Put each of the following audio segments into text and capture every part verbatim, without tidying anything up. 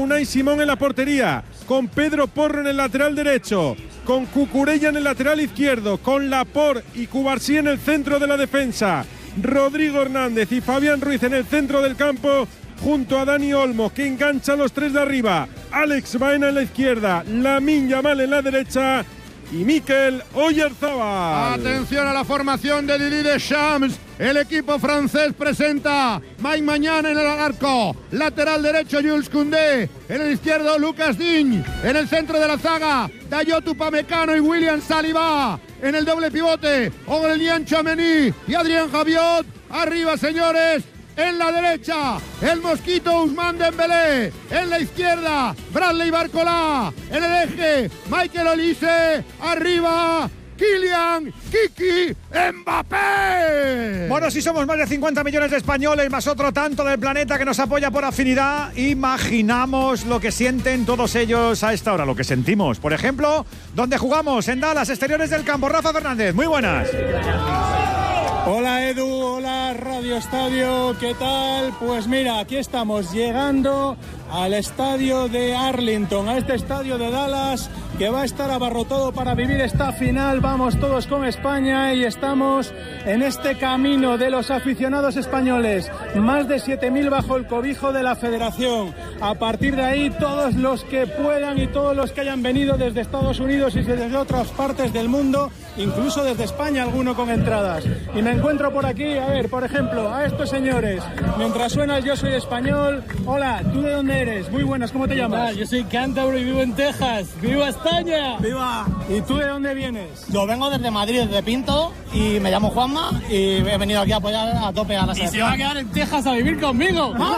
Unai Simón en la portería, con Pedro Porro en el lateral derecho, con Cucurella en el lateral izquierdo, con Laporte y Cubarsí en el centro de la defensa, Rodrigo Hernández y Fabián Ruiz en el centro del campo, junto a Dani Olmo, que engancha a los tres de arriba, Alex Baena en la izquierda, Lamine Yamal en la derecha y Mikel Oyarzabal. Atención a la formación de Didier Deschamps. El equipo francés presenta Mike Maignan en el arco, lateral derecho Jules Koundé, en el izquierdo Lucas Digne, en el centro de la zaga Dayot Upamecano y William Saliba, en el doble pivote Aurélien Tchouameni y Adrien Rabiot. Arriba, señores, en la derecha el mosquito Ousmane Dembélé, en la izquierda Bradley Barcola, en el eje Michael Olise, arriba Kylian Kiki Mbappé. Bueno, si somos más de cincuenta millones de españoles, más otro tanto del planeta que nos apoya por afinidad, imaginamos lo que sienten todos ellos a esta hora, lo que sentimos. Por ejemplo, donde jugamos, en Dallas, exteriores del campo. Rafa Fernández, muy buenas. Hola Edu, hola Radio Estadio, ¿qué tal? Pues mira, aquí estamos llegando al estadio de Arlington, a este estadio de Dallas que va a estar abarrotado para vivir esta final. Vamos todos con España y estamos en este camino de los aficionados españoles, más de siete mil bajo el cobijo de la Federación. A partir de ahí, todos los que puedan y todos los que hayan venido desde Estados Unidos y desde otras partes del mundo, incluso desde España, alguno con entradas. Y me encuentro por aquí, a ver, por ejemplo, a estos señores, mientras suena el Yo Soy Español. Hola, ¿tú de dónde eres? Muy buenas, ¿cómo te llamas? Yo soy cántabro y vivo en Texas. ¡Viva España! ¡Viva! ¿Y tú de dónde vienes? Yo vengo desde Madrid, desde Pinto, y me llamo Juanma, y he venido aquí a apoyar a tope a la selección. Y se va a quedar en Texas a vivir conmigo. ¡Vamos!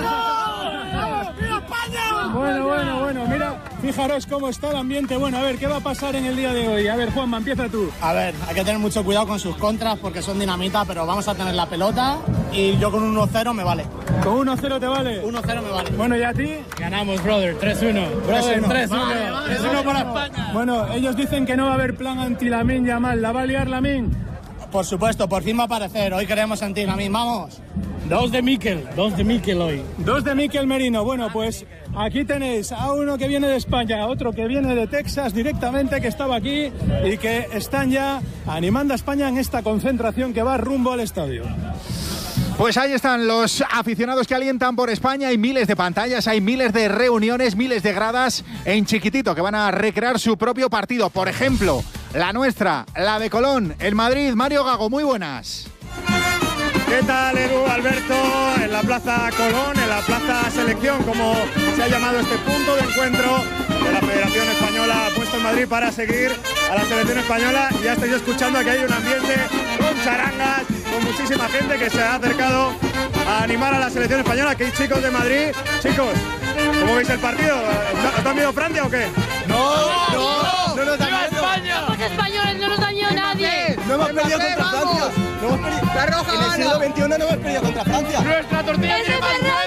¡Viva España! Bueno, bueno, bueno, mira, fijaros cómo está el ambiente. Bueno, a ver, ¿qué va a pasar en el día de hoy? A ver, Juanma, empieza tú. A ver, hay que tener mucho cuidado con sus contras porque son dinamita, pero vamos a tener la pelota y yo con un uno cero me vale. ¿Con uno cero te vale? uno cero me vale. Bueno, ¿y a ti? Ganamos, brother, tres uno. Brother, tres uno. Vale, vale, tres uno vale, para vale. España. Bueno, ellos dicen que no va a haber plan anti-Lamine Yamal. ¿La va a liar Lamine? Por supuesto, por fin va a aparecer. Hoy creemos en ti, Lamine. ¡Vamos! Dos de Mikel, dos de Mikel hoy. Dos de Mikel Merino. Bueno, pues aquí tenéis a uno que viene de España, a otro que viene de Texas directamente, que estaba aquí y que están ya animando a España en esta concentración que va rumbo al estadio. Pues ahí están los aficionados que alientan por España. Hay miles de pantallas, hay miles de reuniones, miles de gradas en chiquitito que van a recrear su propio partido. Por ejemplo, la nuestra, la de Colón, el Madrid. Mario Gago, muy buenas. ¿Qué tal, Edu, Alberto? En la Plaza Colón, en la Plaza Selección, como se ha llamado este punto de encuentro de la Federación Española, puesto en Madrid para seguir a la Selección Española. Ya estoy escuchando que hay un ambiente con charangas, con muchísima gente que se ha acercado a animar a la Selección Española. Aquí hay chicos de Madrid. Chicos, ¿cómo veis el partido? ¿Os da miedo Francia o qué? No, no, no nos da miedo. España! Somos españoles, no nos dañó nadie. No hemos perdido contra Francia. No hemos perdido. La roja en el siglo veintiuno no hemos perdido contra Francia. ¡Nuestra tortilla ¡Es de verdad!